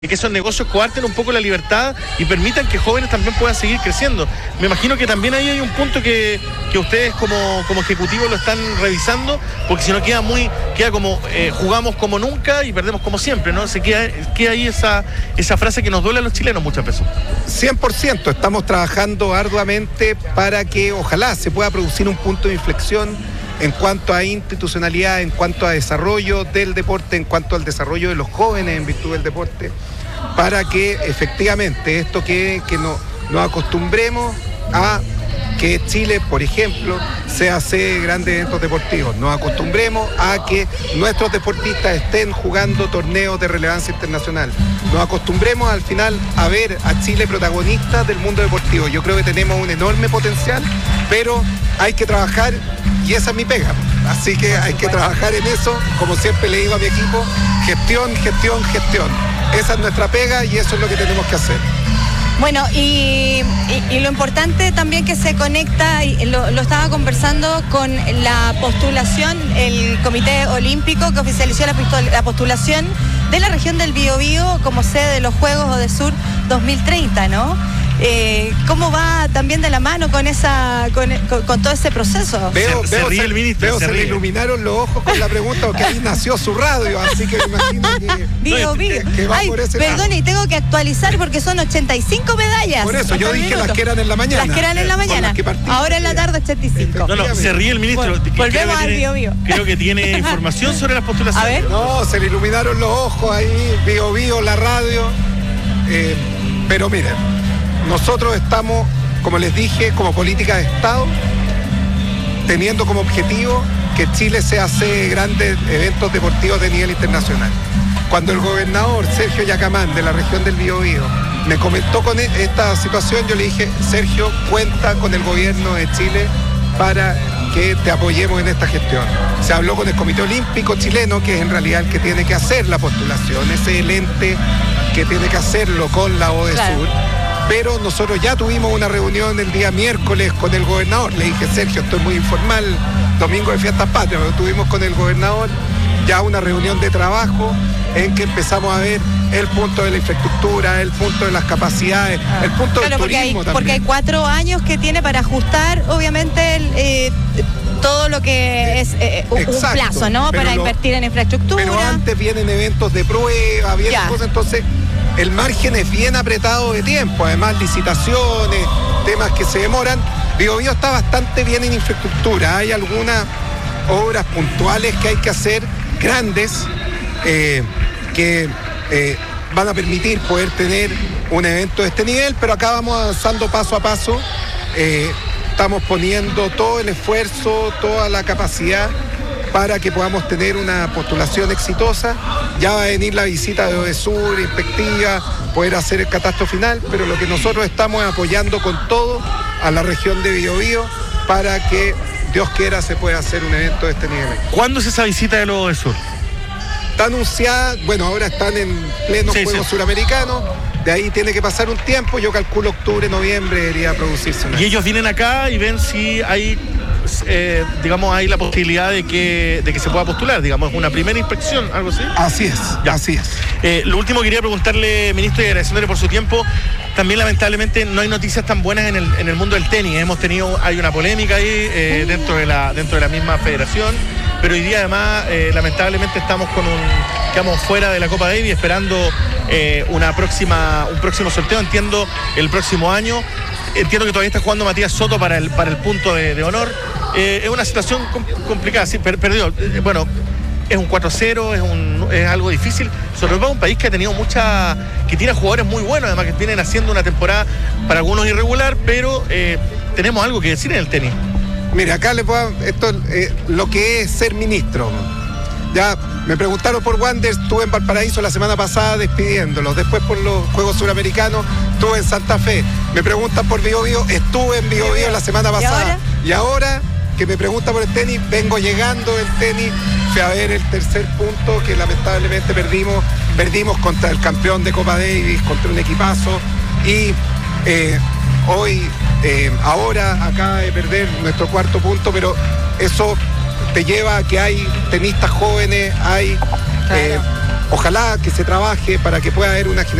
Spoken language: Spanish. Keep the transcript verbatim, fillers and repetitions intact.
que esos negocios coarten un poco la libertad y permitan que jóvenes también puedan seguir creciendo. Me imagino que también ahí hay un punto que, que ustedes como, como ejecutivos lo están revisando, porque si no queda muy, queda como eh, jugamos como nunca y perdemos como siempre, ¿no? Se queda, queda ahí esa, esa frase que nos duele a los chilenos muchas veces. cien por ciento, estamos trabajando arduamente para que ojalá se pueda producir un punto de inflexión en cuanto a institucionalidad, en cuanto a desarrollo del deporte, en cuanto al desarrollo de los jóvenes en virtud del deporte, para que efectivamente esto que, que no, nos acostumbremos a que Chile, por ejemplo, se hace grandes eventos deportivos. Nos acostumbremos a que nuestros deportistas estén jugando torneos de relevancia internacional. Nos acostumbremos al final a ver a Chile protagonista del mundo deportivo. Yo creo que tenemos un enorme potencial, pero hay que trabajar y esa es mi pega. Así que hay que trabajar en eso, como siempre le digo a mi equipo, gestión, gestión, gestión. Esa es nuestra pega y eso es lo que tenemos que hacer. Bueno, y, y, y lo importante también que se conecta, y lo, lo estaba conversando con la postulación, el Comité Olímpico que oficializó la, la postulación de la región del Biobío como sede de los Juegos ODESUR dos mil treinta, ¿no? Eh, ¿Cómo va también de la mano con esa con, con, con todo ese proceso? Veo, se, veo, se ríe se, el ministro, veo se, se ríe. le iluminaron los ojos con la pregunta porque ahí nació su radio, así que me imagino que, Bio, bio. que, que va Ay, por ese perdón, lado. y tengo que actualizar porque son ochenta y cinco medallas. Por eso, yo Hasta dije minuto. las que eran en la mañana. Las que eran en la Con mañana. las que partimos. Ahora en la tarde ochenta y cinco. No, no, se ríe el ministro. Bueno, Creo volvemos que al tiene- Bio Bio. Creo que tiene información sobre las postulaciones. A ver. No, se le iluminaron los ojos ahí, Bio Bio, la radio. Eh, pero miren, nosotros estamos, como les dije, como política de Estado, teniendo como objetivo que Chile se hace grandes eventos deportivos de nivel internacional. Cuando el gobernador Sergio Yacamán, de la región del Biobío, me comentó con esta situación, yo le dije, Sergio, cuenta con el gobierno de Chile para que te apoyemos en esta gestión. Se habló con el Comité Olímpico Chileno, que es en realidad el que tiene que hacer la postulación, ese es el ente que tiene que hacerlo con la ODESUR. Claro. Pero nosotros ya tuvimos una reunión el día miércoles con el gobernador. Le dije, Sergio, estoy muy informal, domingo de fiestas patrias, pero tuvimos con el gobernador ya una reunión de trabajo en que empezamos a ver el punto de la infraestructura, el punto de las capacidades, Ah. el punto Claro, del porque hay, turismo también. porque hay cuatro años que tiene para ajustar, obviamente, el, eh, todo lo que es eh, un, un Exacto, plazo, ¿no? pero Para lo- invertir en infraestructura. Pero antes vienen eventos de prueba, vienen Ya. cosas, entonces el margen es bien apretado de tiempo, además licitaciones, temas que se demoran. Biobío está bastante bien en infraestructura, hay algunas obras puntuales que hay que hacer, grandes, eh, que eh, van a permitir poder tener un evento de este nivel, pero acá vamos avanzando paso a paso, eh, estamos poniendo todo el esfuerzo, toda la capacidad para que podamos tener una postulación exitosa. Ya va a venir la visita de ODESUR, inspectiva, poder hacer el catastro final, pero lo que nosotros estamos es apoyando con todo a la región de Biobío para que, Dios quiera, se pueda hacer un evento de este nivel. ¿Cuándo es esa visita de los ODESUR? Está anunciada, bueno, ahora están en pleno Sí, juego sí. suramericano, de ahí tiene que pasar un tiempo, yo calculo octubre, noviembre debería producirse una. Y ellos vienen acá y ven si hay, eh, digamos, hay la posibilidad de que, de que se pueda postular, digamos, una primera inspección, algo así. Así es, Ya. así es. Eh, lo último quería preguntarle, ministro, y agradeciéndole por su tiempo. También lamentablemente no hay noticias tan buenas en el, en el mundo del tenis. Hemos tenido, hay una polémica ahí eh, dentro de la dentro de la misma federación, pero hoy día además eh, lamentablemente estamos con un quedamos fuera de la Copa Davis esperando eh, una próxima un próximo sorteo. Entiendo el próximo año. Entiendo que todavía está jugando Matías Soto para el para el punto de, de honor. Eh, es una situación com- complicada. Sí, per- perdió. Eh, bueno. Es un cuatro cero, es, un, es algo difícil, sobre todo un país que ha tenido mucha, que tiene jugadores muy buenos, además que vienen haciendo una temporada para algunos irregular, pero eh, tenemos algo que decir en el tenis. Mire, acá le puedo, esto eh, lo que es ser ministro. Ya me preguntaron por Wanderers, estuve en Valparaíso la semana pasada despidiéndolos, después por los Juegos Suramericanos estuve en Santa Fe. Me preguntan por Biobío, estuve en Biobío la semana pasada. ¿Y ahora? Y ahora que me pregunta por el tenis, vengo llegando del tenis, fui a ver el tercer punto que lamentablemente perdimos, perdimos contra el campeón de Copa Davis, contra un equipazo, y eh, hoy, eh, ahora acaba de perder nuestro cuarto punto, pero eso te lleva a que hay tenistas jóvenes, hay Claro. eh, ojalá que se trabaje para que pueda haber una generación